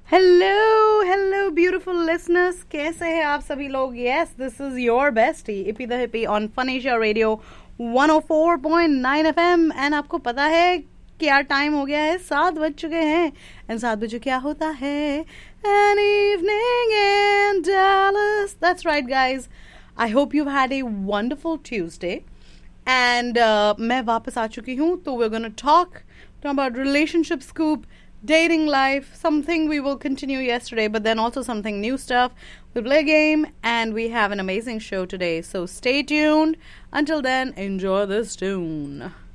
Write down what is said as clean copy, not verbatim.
Hello, beautiful listeners. कैसे हैं आप सभी लोग? Yes, this is your bestie, Ippy the Hippie on Funasia Radio 104.9 FM. And आपको पता है क्या टाइम हो गया है? 7 बज चुके हैं. And 7 बजे क्या होता है? An evening in Dallas. That's right, guys. I hope you've had a wonderful Tuesday. And मैं वापस आ चुकी हूँ. तो we're going to talk about relationship scoop, dating life, something we will continue yesterday, but then also something new stuff. We play a game and we have an amazing show today. So stay tuned. Until then, enjoy this tune.